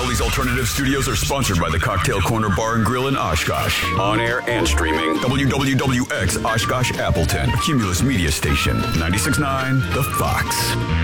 All these alternative studios are sponsored by the Cocktail Corner Bar and Grill in Oshkosh. On air and streaming. WWWX Oshkosh Appleton. Cumulus Media Station. 96.9 The Fox.